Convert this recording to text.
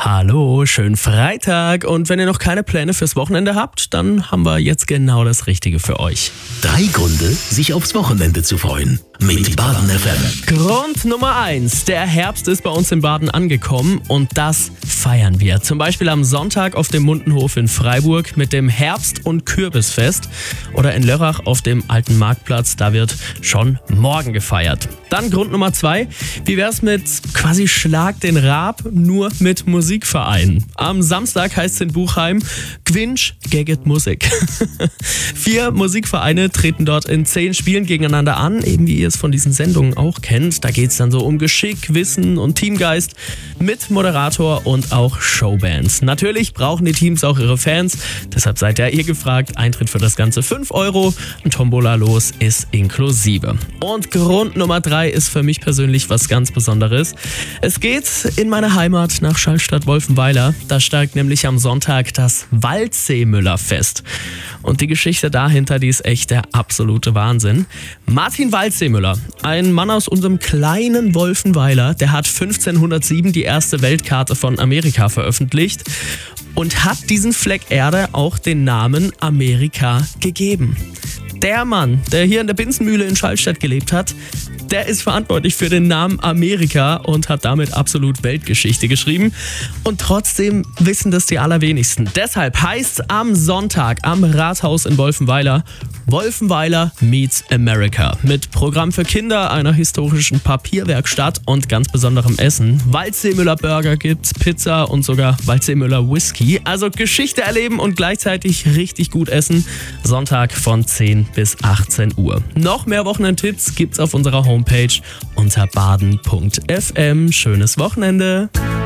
Hallo, schönen Freitag. Und wenn ihr noch keine Pläne fürs Wochenende habt, dann haben wir jetzt genau das Richtige für euch. 3 Gründe, sich aufs Wochenende zu freuen. Mit Baden FM. Grund Nummer 1. Der Herbst ist bei uns in Baden angekommen und das feiern wir. Zum Beispiel am Sonntag auf dem Mundenhof in Freiburg mit dem Herbst- und Kürbisfest oder in Lörrach auf dem alten Marktplatz. Da wird schon morgen gefeiert. Dann Grund Nummer 2. Wie wär's mit quasi Schlag den Raab, nur mit Musikvereinen? Am Samstag heißt es in Buchheim Gwinsch Gegget Musik. 4 Musikvereine treten dort in 10 Spielen gegeneinander an, eben wie ihr es von diesen Sendungen auch kennt. Da geht es dann so um Geschick, Wissen und Teamgeist mit Moderator und auch Showbands. Natürlich brauchen die Teams auch ihre Fans, deshalb seid ja ihr gefragt. Eintritt für das Ganze 5 €, ein Tombola-Los ist inklusive. Und Grund Nummer 3 ist für mich persönlich was ganz Besonderes. Es geht in meine Heimat nach Schallstatt-Wolfenweiler. Da steigt nämlich am Sonntag das Waldseemüller-Fest. Und die Geschichte dahinter, die ist echt der absolute Wahnsinn. Martin Waldseemüller, ein Mann aus unserem kleinen Wolfenweiler, der hat 1507 die erste Weltkarte von Amerika veröffentlicht und hat diesen Fleck Erde auch den Namen Amerika gegeben. Der Mann, der hier in der Binsenmühle in Schallstatt gelebt hat, der ist verantwortlich für den Namen Amerika und hat damit absolut Weltgeschichte geschrieben. Und trotzdem wissen das die allerwenigsten. Deshalb heißt am Sonntag am Rathaus in Wolfenweiler Wolfenweiler meets America. Mit Programm für Kinder, einer historischen Papierwerkstatt und ganz besonderem Essen. Waldseemüller Burger gibt's, Pizza und sogar Waldseemüller Whisky. Also Geschichte erleben und gleichzeitig richtig gut essen. Sonntag von 10 bis 18 Uhr. Noch mehr Wochenendtipps gibt's auf unserer Homepage unter baden.fm. Schönes Wochenende!